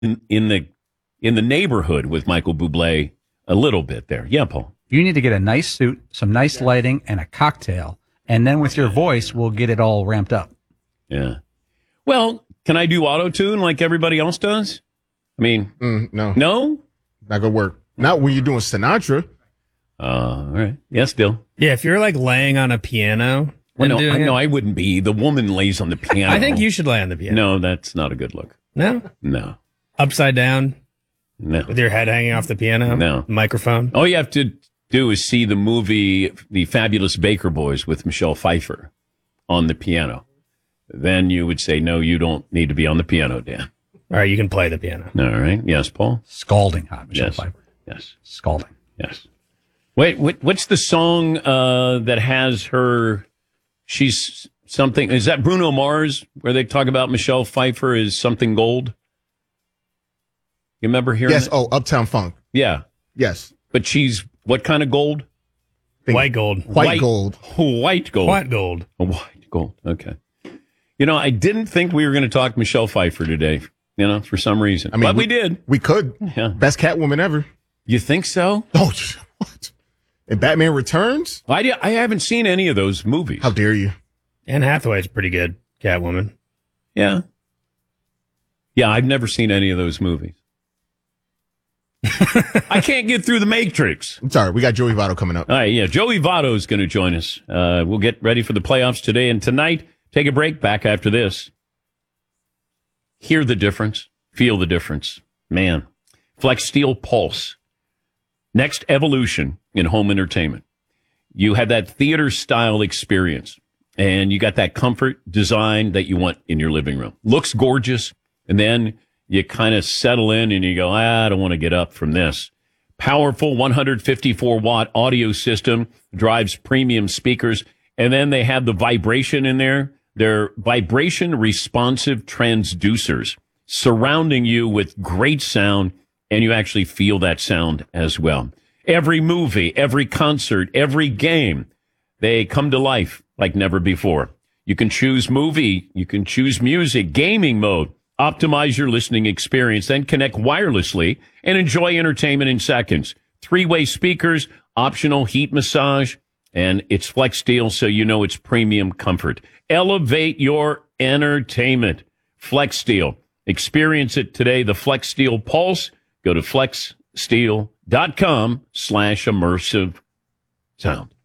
in the neighborhood with Michael Bublé a little bit there. Yeah, Paul. You need to get a nice suit, some nice lighting, and a cocktail. And then with your voice, we'll get it all ramped up. Yeah. Well, can I do auto-tune like everybody else does? I mean, no. No? Not going to work. Not when you're doing Sinatra. All right. Yes, Bill. Yeah, if you're like laying on a piano. Well, no, I wouldn't be. The woman lays on the piano. I think you should lay on the piano. No, that's not a good look. No? No. Upside down? No. With your head hanging off the piano? No. Microphone? All you have to do is see the movie The Fabulous Baker Boys with Michelle Pfeiffer on the piano. Then you would say, no, you don't need to be on the piano, Dan. All right, you can play the piano. All right. Yes, Paul? Scalding hot, Michelle Yes. Pfeiffer. Yes. Scalding. Yes. Wait, what's the song that has her? She's something. Is that Bruno Mars where they talk about Michelle Pfeiffer is something gold? You remember hearing Yes. that? Oh, Uptown Funk. Yeah. Yes. But she's what kind of gold? White gold. White gold. White gold. White gold. White gold. Okay. You know, I didn't think we were going to talk Michelle Pfeiffer today, for some reason. But we did. We could. Yeah. Best Catwoman ever. You think so? Oh, what? And Batman Returns? I haven't seen any of those movies. How dare you? Anne Hathaway's pretty good, Catwoman. Yeah. Yeah, I've never seen any of those movies. I can't get through The Matrix. I'm sorry. We got Joey Votto coming up. All right, yeah. Joey Votto is going to join us. We'll get ready for the playoffs today and tonight. Take a break. Back after this. Hear the difference. Feel the difference. Man. Flex Steel Pulse. Next evolution in home entertainment. You have that theater-style experience, and you got that comfort design that you want in your living room. Looks gorgeous, and then you kind of settle in and you go, I don't want to get up from this. Powerful 154-watt audio system drives premium speakers, and then they have the vibration in there. They're vibration-responsive transducers surrounding you with great sound, and you actually feel that sound as well. Every movie, every concert, every game, they come to life like never before. You can choose movie, you can choose music, gaming mode, optimize your listening experience, then connect wirelessly and enjoy entertainment in seconds. 3-way speakers, optional heat massage, and it's Flex Steel, so you know it's premium comfort. Elevate your entertainment. Flex Steel. Experience it today, the Flex Steel Pulse. Go to flexsteel.com/immersive sound.